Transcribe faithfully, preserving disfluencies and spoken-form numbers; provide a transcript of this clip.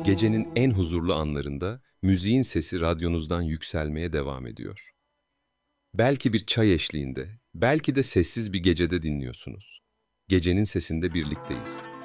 Gecenin en huzurlu anlarında müziğin sesi radyonuzdan yükselmeye devam ediyor. Belki bir çay eşliğinde, belki de sessiz bir gecede dinliyorsunuz. Gecenin sesinde birlikteyiz.